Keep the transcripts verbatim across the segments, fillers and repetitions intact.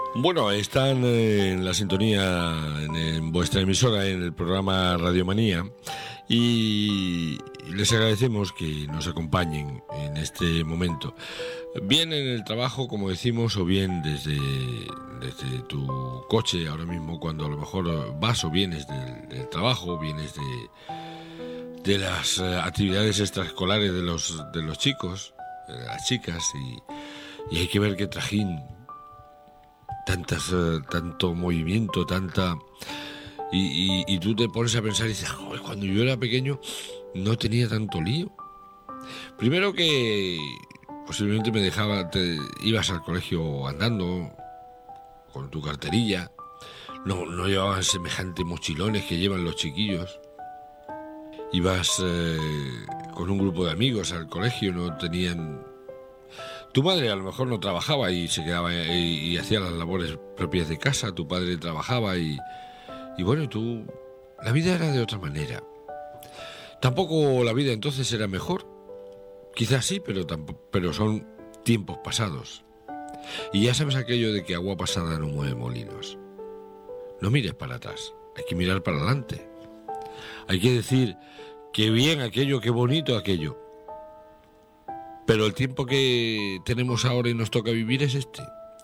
Bueno, están en la sintonía en, en vuestra emisora, en el programa Radiomanía, y les agradecemos que nos acompañen en este momento, bien en el trabajo, como decimos, o bien desde, desde tu coche ahora mismo, cuando a lo mejor vas o vienes del, del trabajo, vienes de, de las actividades extraescolares de los, de los chicos, de las chicas, y, y hay que ver qué trajín. Tantas, uh, tanto movimiento, tanta... Y, y, y tú te pones a pensar y dices, joder, cuando yo era pequeño no tenía tanto lío. Primero que posiblemente me dejaba, te ibas al colegio andando con tu carterilla, no, no llevaban semejante mochilones que llevan los chiquillos. Ibas eh, con un grupo de amigos al colegio, no tenían... Tu madre a lo mejor no trabajaba y se quedaba y, y hacía las labores propias de casa, tu padre trabajaba y, y bueno, tú... La vida era de otra manera. Tampoco la vida entonces era mejor. Quizás sí, pero, tampoco, pero son tiempos pasados. Y ya sabes aquello de que agua pasada no mueve molinos. No mires para atrás, hay que mirar para adelante. Hay que decir, qué bien aquello, qué bonito aquello. Pero el tiempo que tenemos ahora y nos toca vivir es este.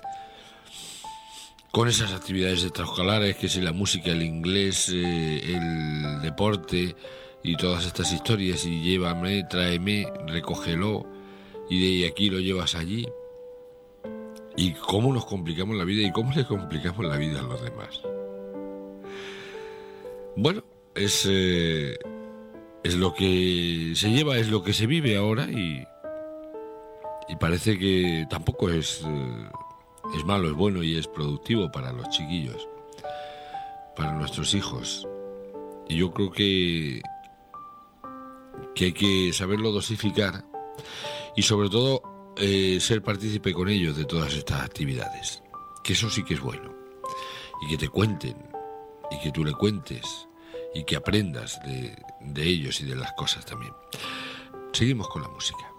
Con esas actividades extraescolares, que si la música, el inglés, eh, el deporte y todas estas historias, y llévame, tráeme, recógelo, y de aquí lo llevas allí. Y cómo nos complicamos la vida y cómo le complicamos la vida a los demás. Bueno, es, eh, es lo que se lleva, es lo que se vive ahora y... Y parece que tampoco es, eh, es malo, es bueno y es productivo para los chiquillos, para nuestros hijos. Y yo creo que, que hay que saberlo dosificar y sobre todo eh, ser partícipe con ellos de todas estas actividades. Que eso sí que es bueno. Y que te cuenten, y que tú le cuentes, y que aprendas de, de ellos y de las cosas también. Seguimos con la música.